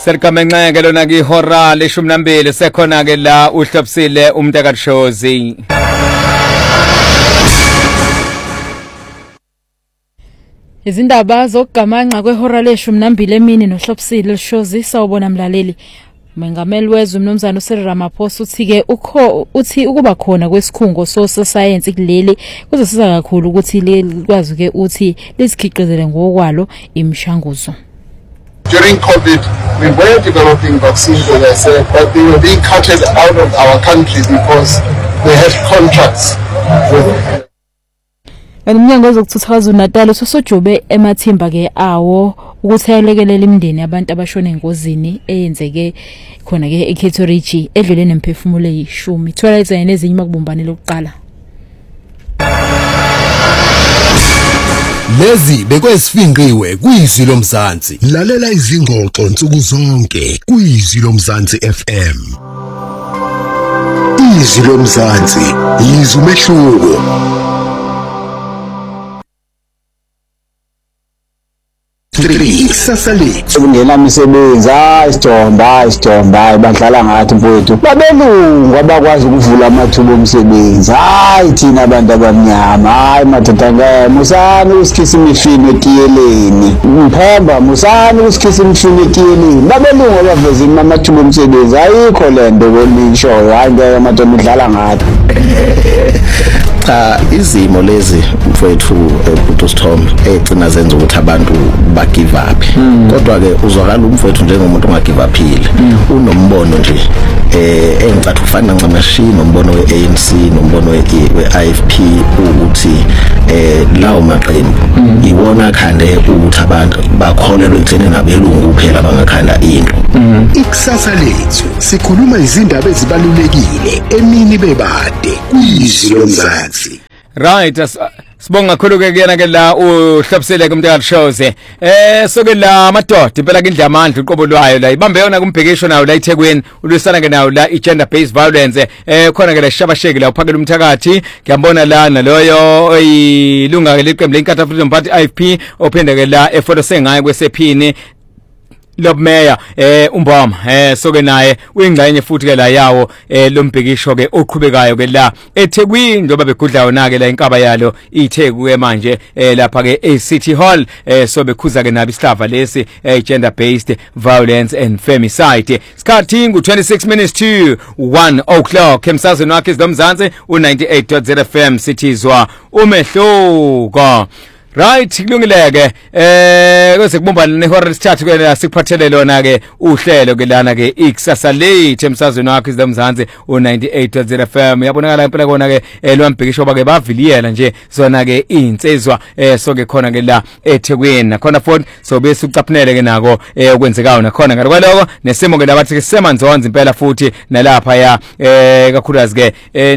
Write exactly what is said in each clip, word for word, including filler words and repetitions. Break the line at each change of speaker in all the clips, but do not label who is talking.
Serikamenqeke lona ke ihora leshumi nambili sekhona ke la uhlopsile umntakaDshozi.
Izindaba zokugamanxa kwehora leshumi nambili emini nohlopsile Shozi sawubona mlaleli. Mengameli wezwe umnumzana uCyril Ramaphosa uthi ke ukho uthi ukuba khona kwesikhungo soscience kuleli kuzosiza kakhulu ukuthi likwazi ke uthi lisikhiqizele ngokwalo imishanguzo.
During COVID, we were developing vaccines, as I said, but they were being carted out of our country because they had contracts with.
Umnyango wezokuthutha uNatal sosojobe emathimba ke awo ukuthi ayelekelela imindeni abantu abashona engozini eyenzeke khona ke eKhethoridge edlule nemphefumulo eyishumi. Thola izayini ezinye makubumbane lokuqala.
Lezi bekwesifinqiwe kuyizwi lomzansi. Lalela izingxoxo nsuku zonke kuyizwi lomzansi F M. Izwi lomzansi, izwi umehluko. Ikusasa lethu
kungena imisebenzi hayi Sidomba hayi Sidomba badlala ngathi mfowethu babelungu abakwazi ukuvula amathuba omsebenzi hayi thina abantu abamnyama hayi madoda musani usikhisa imifino etiyeleni mphemba musani usikhisa imifino etiyeleni babelungu abaveza amathuba omsebenzi ayikho lento kolisho hayi ngeke madoda udlala ngathi.
Cha izimo lezi mfowethu uButo Sithombe egcina zenza ukuthi abantu ba give up kodwa ke uzwakala umfowethu njengomuntu onga give upile unombono nje eh engicathi ufana ncamashini nombono we-A N C nombono we-I F P ukuthi eh lawo maqembu iwona khande ukuthi abantu bakholelwe ekutheni nabelungu kuphela bangakhanda into.
Ikusasa lethu sikhuluma izindaba ezibalulekile emini bebade kuyizwi lomzansi.
Right, sibonga kakhulu ke kuyena ke la uhlopsele kumntakaDshozi. Eh soke la madoda impela ke indle amandla uqobo lwayo la ibambe yona kumbhekisho nawo la eThekwini ulwisana ke nawo la i-gender based violence eh khona ke la shabasheki la uphakela umthakathi ngiyambona la naloyo oyilunga ke leqembu leNkatha Freedom Party I F P ophinde ke la efoto sengaye kwesephini Lobmeya eh umbama eh soke naye uyingxenye futhi ke la yawo eh lombhekisho ke oqhubekayo ke la eThekwini njoba begudla yona ke la inkaba yalo iTheku ke manje eh lapha ke eCity Hall eh so bekhuza ke nabi isihlava lesi eh gender based violence and femicide. Sikhathi ngu twenty-six minutes to one o'clock emsazweni wakhe izomzansi u ninety-eight point zero F M sithizwa umehluko. Right kulungileke eh kwese kubumbana nehora lesithathu ke la sikuphathele lona ke uhlelo ke lana ke ikusasa lethu emsazweni wakhe izomzansi u ninety-eight point zero F M yabonakala impela kona ke elwambhekisho bake baviliyela nje zona ke insizwa eh so ke khona ke la eThekwini nakhona futhi so bese ucaphnele ke nako eh okwenzekayo nakhona ngakwaloko nesimo ke labathi ke semanzonzi impela futhi nalapha ya eh kakhulukazi ke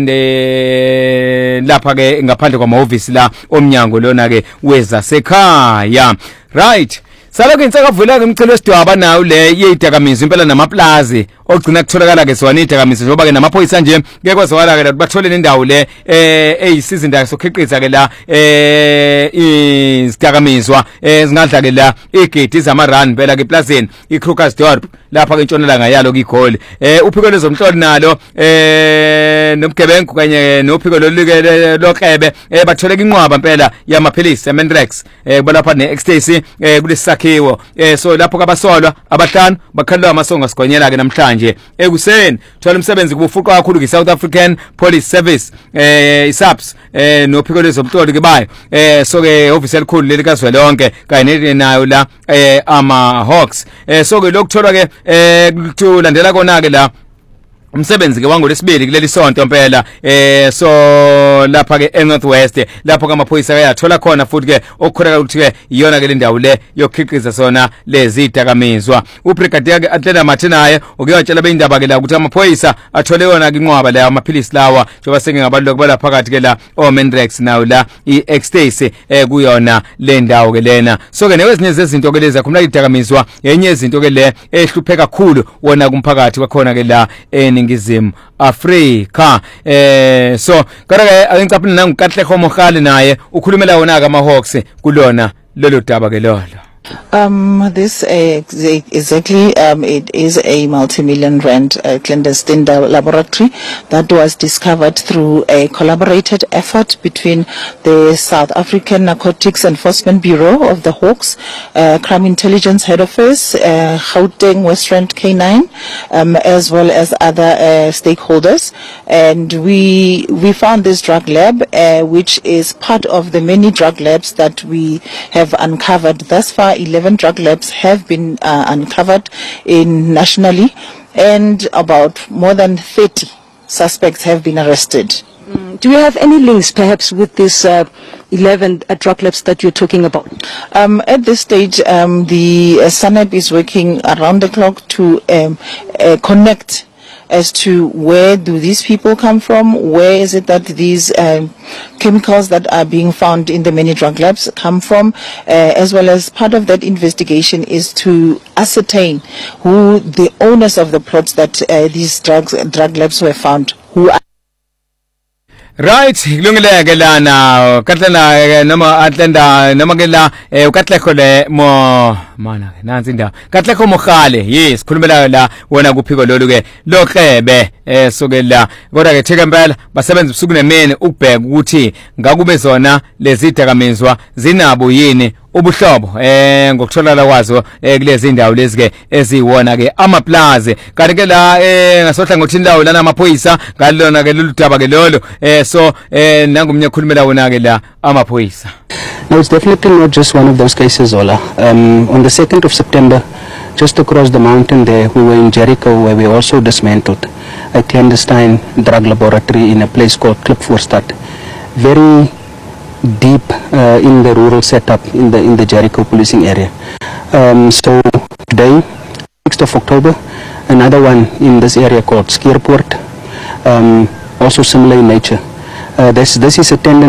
eh lapha ke ngaphandle kwamahhovisi la omnyango lona ke weza sekhaya. Right, saloko insakavula ke umcelo wesidwaba nawo le yeyidakamizwa impela namaplazi ogcina kutholakala ke sona idakamizwa njoba ke namaphoyisa nje ke kwazwakala ke bathole nendawo le eh eyisizinda sokhiqiza ke la eh izidakamizwa ezingadla ke la igedi zamarun phela ke plazini iKrugersdorp lapha ke intshonalanga yalo kigoli eh uphiko lezomhloli nalo eh nomgebengu kanye nophiko lolike lokrebe eh batholeka inqwaba phela yamaphilisi eMendrex eh balapha neEcstasy eh kulesakhiwo eh so lapho kabasolwa abahlanu bakhalwa amasonga sigonyela ke namhlanje ekuseni thola umsebenzi kubufuqa kakhulu ke South African Police Service eh isabs eh nophiko lezomhloli ke bayo eh so ke office elikhulu lelikazwe lonke kanye nayo la eh ama Hawks eh so ke lokutholwa ke eh kulandela kona ke la umsebenzi ke wangolesibili kuleli sonto impela eh so lapha ke eNorthwest lapho kamaphoyisa ayathola khona futhi ke okukhuleka ukuthi ke iyona ke le ndawo le yokhiqiza sona lezi dakamizwa. uBrigadier ke Atlanta Martinaye ukuyatshela beindaba ke la ukuthi amaphoyisa athole yona ke inqwaba la amaphilisi lawa njoba senge ngabantu kubala phakathi ke la oMendrex nawo la iEcstasy eh kuyona le ndawo ke lena so ke newezinye zezinto ke lezi akhumula idakamizwa yenye izinto ke le ehlupheka kakhulu wona kumphakathi kwakhona ke la eNingizimu Afrika eh so kodwa ke ngicaphe nangukahle khomogale naye ukhulumela wona ke ama Hawks kulona lelo daba ke lolo.
Um, this uh, exa- exactly, um, it is a multi-million rand uh, clandestine da- laboratory that was discovered through a collaborated effort between the South African Narcotics Enforcement Bureau of the Hawks, uh, Crime Intelligence Head Office, uh, Gauteng West Rand K nine, um, as well as other uh, stakeholders. And we we found this drug lab, uh, which is part of the many drug labs that we have uncovered thus far. eleven drug labs have been uh, uncovered in nationally, and about more than thirty suspects have been arrested.
Do you have any links perhaps with these uh, eleven uh, drug labs that you're talking about?
Um, at this stage, um, the uh, SANEP is working around the clock to um, uh, connect as to where do these people come from, where is it that these um, chemicals that are being found in the many drug labs come from, uh, as well as part of that investigation is to ascertain who the owners of the plots that uh, these drugs drug labs were found, who are
Right, kulungile ke lana katlana noma atlenda noma ke la ukatlekho le mo mana nansi indaba katlekho mokhale yes khulumela la wona kuphiko lolu ke lohlebe esokela kodwa ke thekempela basebenza ubusuku nemini ukubheka ukuthi ngakube zona lezi dakamizwa zinabo yini ubuhlobo eh ngokutholana kwazo kulezi indawo lezi ke eziwona ke amaplaza kanti ke la eh ngasohla ngothini lawo lana amaphoyisa ngalona ke lolu daba ke lolo eh so eh nangumnye khulumela wona ke la amaphoyisa.
No, it's definitely not just one of those cases, Ola. Um, on the second of September, just across the mountain there, we were in Jericho where we also dismantled a clandestine drug laboratory in a place called Klipvoorstad. Very deep uh, in the rural setup in the in the Jericho policing area. Um, so today, sixth of October, another one in this area called Skierpoort, um, also similar in nature. Uh, this this is a tendency